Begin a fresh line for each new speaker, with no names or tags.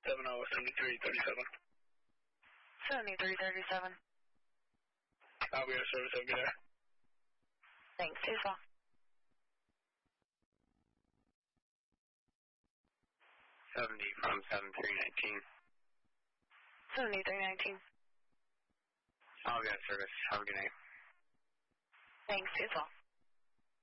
707337.
7337.
I'll be out of service. Have a good day.
Thanks, you as well.
70 from 7319.
7319.
I'll be out of service. Have a good night.
Thanks, you as well.